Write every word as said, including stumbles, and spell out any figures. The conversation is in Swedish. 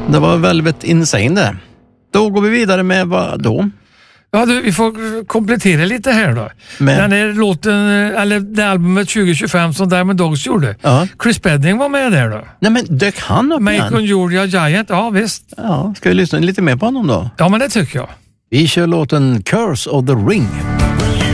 Det var Velvet Insane det. Då går vi vidare med vad då? Ja, du, vi får komplettera lite här då. Men... Den här låten, eller det albumet tjugo tjugofem som Diamond Dogs gjorde. Ja. Chris Bedding var med där då. Nej, men dök han upp igen? Macon Georgia Giant, ja visst. Ja, ska vi lyssna lite mer på honom då? Ja, men det tycker jag. Vi kör låten Curse of the Ring.